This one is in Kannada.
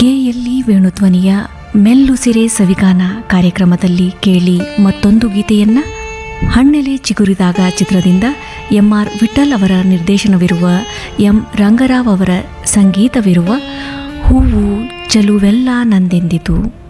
ಕೆಎಲ್ಇ ವೇಣುಧ್ವನಿಯ ಮೆಲ್ಲುಸಿರೆ ಸವಿಗಾನ ಕಾರ್ಯಕ್ರಮದಲ್ಲಿ ಕೇಳಿ ಮತ್ತೊಂದು ಗೀತೆಯನ್ನ. ಹಣ್ಣೆಲೆ ಚಿಗುರಿದಾಗ ಚಿತ್ರದಿಂದ ಎಂಆರ್ ವಿಠಲ್ ಅವರ ನಿರ್ದೇಶನವಿರುವ ಎಂ ರಂಗರಾವ್ ಅವರ ಸಂಗೀತವಿರುವ ಹೂವು ಚಲುವೆಲ್ಲ ನಂದೆಂದಿತು.